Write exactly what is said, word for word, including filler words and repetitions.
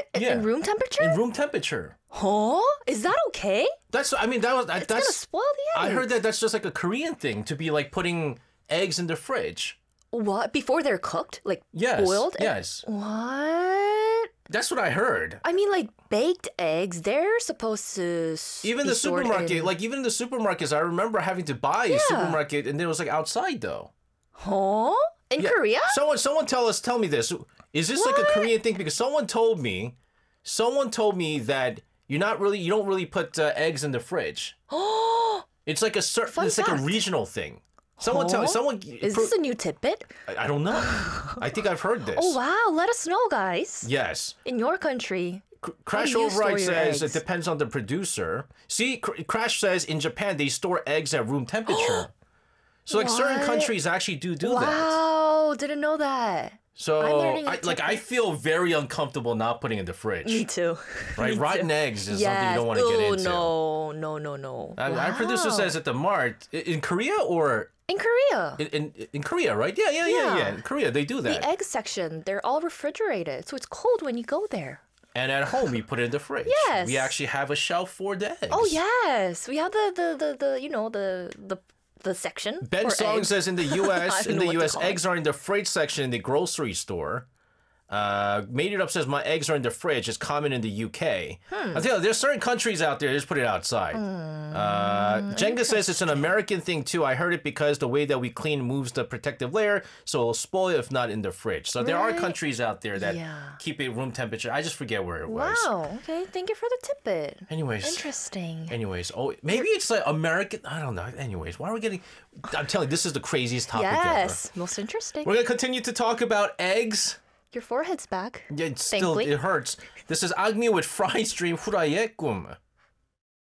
Yeah. In room temperature? In room temperature. Huh? Is that okay? That's. I mean, that was. It's that's. gonna spoil the eggs. I heard that that's just like a Korean thing to be like putting eggs in the fridge. What? Before they're cooked? Like Yes. boiled? And- Yes. What? That's what I heard. I mean, like baked eggs, they're supposed to s- Even be the stored supermarket, in- like even the supermarkets, I remember having to buy a Yeah. supermarket, and it was like outside though. Huh? In Yeah. Korea? Someone, someone tell us, tell me this. Is this like a What? Korean thing? Because someone told me, someone told me that you're not really, you don't really put uh, eggs in the fridge. Oh, It's like a certain, Fun it's like a fact. regional thing. Someone tell Huh? me, someone. is this a new tidbit? I I don't know. I think I've heard this. Oh wow, let us know, guys. Yes. In your country. C- Crash do you Override store your says it eggs? depends on the producer. See, Cr- Crash says in Japan they store eggs at room temperature. So like certain What? countries actually do do that. Wow, didn't know that. So I'm learning a I, like I tidbit. feel very uncomfortable not putting in the fridge. Me too. Right, Me rotten too. eggs is something you Yes. don't want to get Ooh, into. no, no, no, no. Uh, Our producer Wow. says at the mart i- in Korea or In Korea. in, in in Korea, right? Yeah, yeah, yeah, yeah. Yeah. In Korea, they do The that. egg section, they're all refrigerated, so it's cold when you go there. And at home, we put it in the fridge. Yes. We actually have a shelf for the eggs. Oh yes, we have the the the, the you know the the the section. Ben for Song eggs. says in the U I S, don't in know the what to U S, call it. eggs are in the fridge section in the grocery store. Uh, Made It Up says my eggs are in the fridge. It's common in the U K. Hmm. I tell you, there's certain countries out there that just put it outside. Uh, Jenga says it's an American thing too. I heard it because the way that we clean moves the protective layer, so it'll spoil if not in the fridge. So there are Right. countries out there that Yeah. keep it room temperature. I just forget where it was. Wow. Okay. Thank you for the tidbit. Anyways. Interesting. Anyways, oh, maybe it's like American. I don't know. Anyways, why are we getting? I'm telling you, this is the craziest topic ever. Yes. Most interesting. We're gonna continue to talk about eggs. Your forehead's back. Yeah, it's still Thankfully. it hurts. This is Agni with Fried Stream 후라이의 꿈.